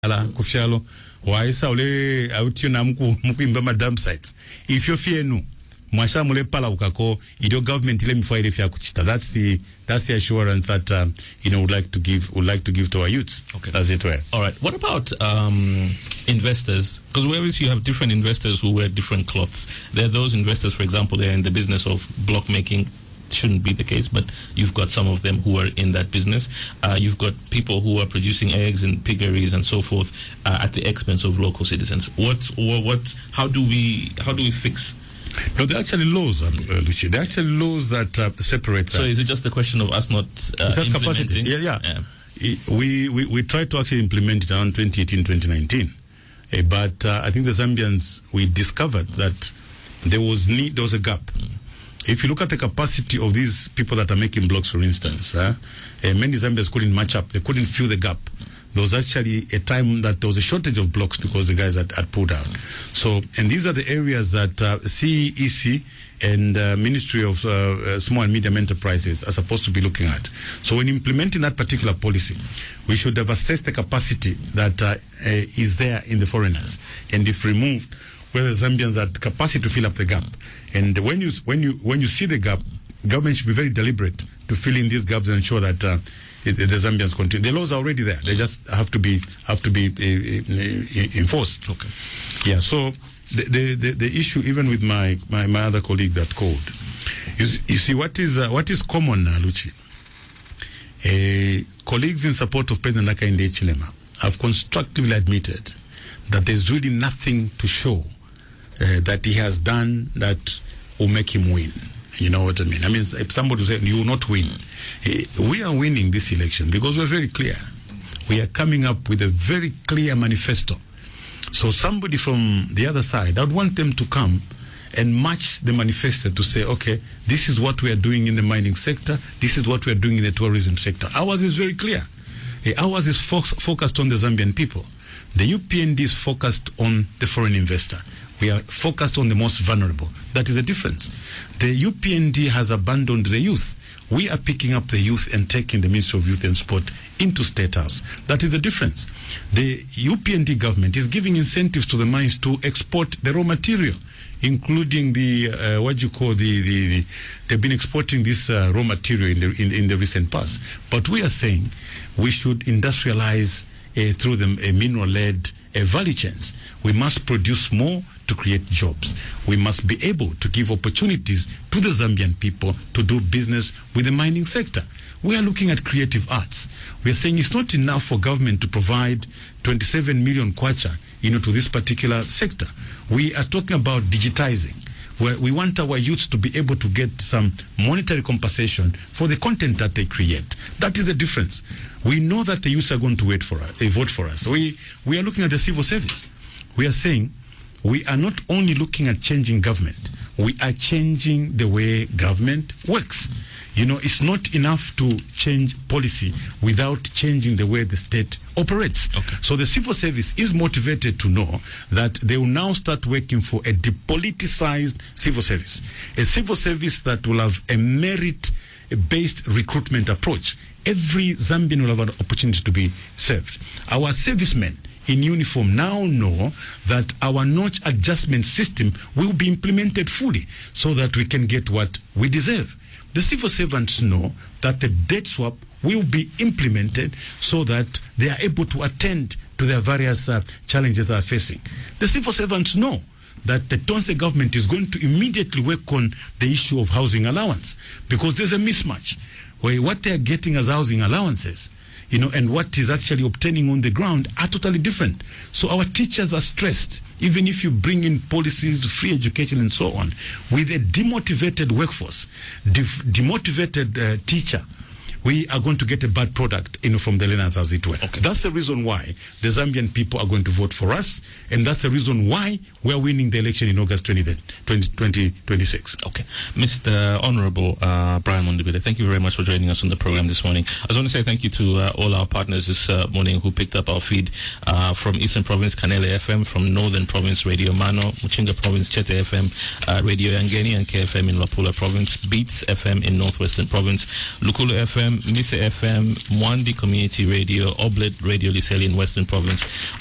ala kufialo waisa ule auti na mkuimba madam sites if you fear no mwasha mule pala ukako idio government ile mifwa ile fya kuchita. That's the assurance that would like to give to our youth. Okay. That's it. Well. All right. What about investors? Because whereas you have different investors who wear different cloths. There are those investors, for example, they're in the business of block making. Shouldn't be the case, but you've got some of them who are in that business. You've got people who are producing eggs in piggeries and so forth at the expense of local citizens. How do we fix? No, there are actually laws, Lucia. There are actually laws that separate. So is it just a question of us not implementing? Yeah. We tried to actually implement it around 2018, 2019. But I think the Zambians, we discovered that there was a gap. If you look at the capacity of these people that are making blocks, for instance, many Zambians couldn't match up. They couldn't fill the gap. There was actually a time that there was a shortage of blocks because the guys had pulled out. So, and these are the areas that CEC and Ministry of Small and Medium Enterprises are supposed to be looking at. So when implementing that particular policy, we should have assessed the capacity that is there in the foreigners. And if removed, whether Zambians had capacity to fill up the gap. And when you see the gap, government should be very deliberate to fill in these gaps and ensure that the Zambians continue. The laws are already there; they just have to be enforced. Okay. Yeah. So the issue, even with my other colleague that called, you see what is common now, Luchi. Colleagues in support of President Hakainde Hichilema have constructively admitted that there's really nothing to show that he has done that will make him win. You know what I mean? I mean, if somebody say you will not win, we are winning this election because we're very clear. We are coming up with a very clear manifesto. So somebody from the other side, I would want them to come and match the manifesto to say, okay, this is what we are doing in the mining sector. This is what we are doing in the tourism sector. Ours is very clear. Ours is focused on the Zambian people. The UPND is focused on the foreign investor. We are focused on the most vulnerable. That is the difference. The UPND has abandoned the youth. We are picking up the youth and taking the Ministry of Youth and Sport into State House. That is the difference. The UPND government is giving incentives to the mines to export the raw material, including the they've been exporting this raw material in the recent past. But we are saying we should industrialize through the mineral-led value chains. We must produce more to create jobs. We must be able to give opportunities to the Zambian people to do business with the mining sector. We are looking at creative arts. We are saying it's not enough for government to provide 27 million kwacha, to this particular sector. We are talking about digitizing, where we want our youth to be able to get some monetary compensation for the content that they create. That is the difference. We know that the youth are going to vote for us. We are looking at the civil service. We are saying we are not only looking at changing government, we are changing the way government works. It's not enough to change policy without changing the way the state operates. Okay. So the civil service is motivated to know that they will now start working for a depoliticized civil service. A civil service that will have a merit-based recruitment approach. Every Zambian will have an opportunity to be served. Our servicemen in uniform now know that our notch adjustment system will be implemented fully so that we can get what we deserve. The civil servants know that the debt swap will be implemented so that they are able to attend to their various challenges they are facing. The civil servants know that the Tonse government is going to immediately work on the issue of housing allowance because there's a mismatch where what they are getting as housing allowances and what is actually obtaining on the ground are totally different. So our teachers are stressed, even if you bring in policies, free education and so on, with a demotivated workforce, demotivated teacher, we are going to get a bad product from the learners, as it were. Okay. That's the reason why the Zambian people are going to vote for us, and that's the reason why we're winning the election in August 2026. Okay. Mr. Honorable Brian Mondibile, thank you very much for joining us on the program this morning. I just want to say thank you to all our partners this morning who picked up our feed from Eastern Province, Kanele FM, from Northern Province, Radio Mano, Muchinga Province, Chete FM, Radio Yangeni and KFM in Lapula Province, Beats FM in Northwestern Province, Lukulu FM, FM, Mise FM, Mwandi Community Radio, Oblet Radio Liseli in Western Province.